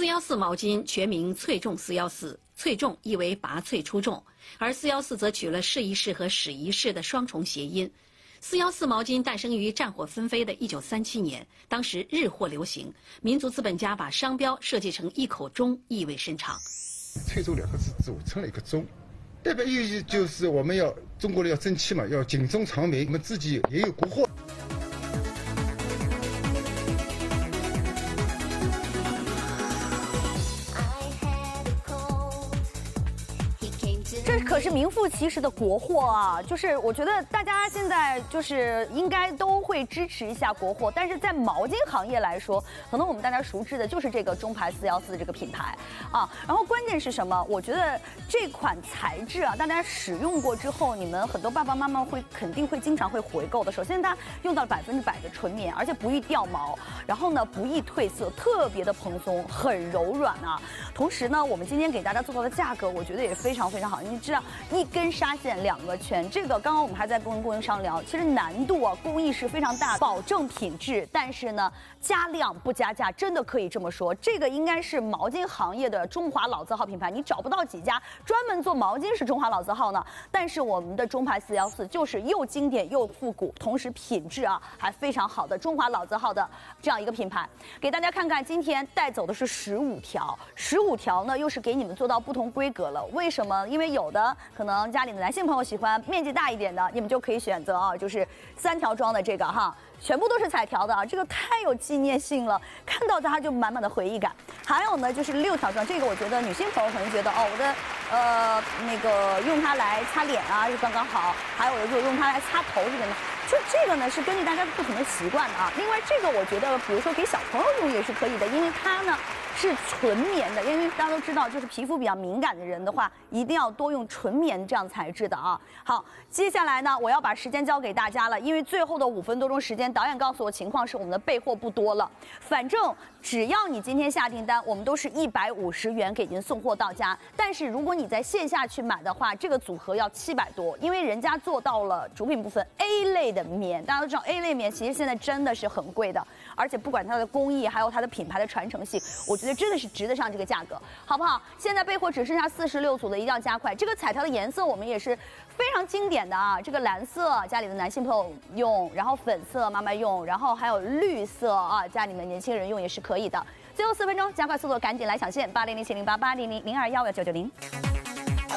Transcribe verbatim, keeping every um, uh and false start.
四一四毛巾全名翠众四一四，翠众意为拔萃出众，而四一四则取了试一试和使一试的双重谐音。四一四毛巾诞生于战火纷飞的一九三七年，当时日货流行，民族资本家把商标设计成一口钟，意味深长。 翠州两个字组成了一个钟，代表意义就是我们要中国人要争气嘛，要警钟长鸣，我们自己也有国货。 这可是名副其实的国货啊！就是我觉得大家现在就是应该都会支持一下国货，但是在毛巾行业来说，可能我们大家熟知的就是这个中牌四一四这个品牌啊。然后关键是什么？我觉得这款材质啊，大家使用过之后，你们很多爸爸妈妈会肯定会经常会回购的。首先，它用到了百分之百的纯棉，而且不易掉毛，然后呢不易褪色，特别的蓬松，很柔软啊。同时呢，我们今天给大家做到的价格，我觉得也非常非常好。你知道，一根纱线两个圈，这个刚刚我们还在跟供应商聊，其实难度啊，工艺是非常大的，保证品质，但是呢，加量不加价，真的可以这么说。这个应该是毛巾行业的中华老字号品牌，你找不到几家专门做毛巾是中华老字号呢。但是我们的中牌四一四就是又经典又复古，同时品质啊还非常好的中华老字号的这样一个品牌。给大家看看，今天带走的是十五条，十五条呢又是给你们做到不同规格了。为什么？因为有的可能家里的男性朋友喜欢面积大一点的，你们就可以选择啊，就是三条装的这个哈，全部都是彩条的啊，这个太有纪念性了，看到它就满满的回忆感。还有呢，就是六条装，这个我觉得女性朋友可能觉得哦，我的呃那个用它来擦脸啊是刚刚好，还有的就用它来擦头是真的。就这个呢是根据大家不同的习惯的啊。另外这个我觉得，比如说给小朋友用也是可以的，因为它呢是纯棉的，因为大家都知道，就是皮肤比较敏感的人的话，一定要多用纯棉这样材质的啊。好，接下来呢，我要把时间交给大家了，因为最后的五分多钟时间，导演告诉我情况是我们的备货不多了，反正只要你今天下订单，我们都是一百五十元给您送货到家。但是如果你在线下去买的话，这个组合要七百多，因为人家做到了主品部分 A 类的棉，大家都知道 A 类棉其实现在真的是很贵的，而且不管它的工艺还有它的品牌的传承性，我觉得真的是值得上这个价格，好不好？现在备货只剩下四十六组了，一定要加快。这个彩条的颜色我们也是非常经典的啊，这个蓝色家里的男性朋友用，然后粉色妈妈用，然后还有绿色啊，家里的年轻人用也是可以的。最后四分钟，加快速度，赶紧来抢线八零零七零八八零零零二幺幺九九零。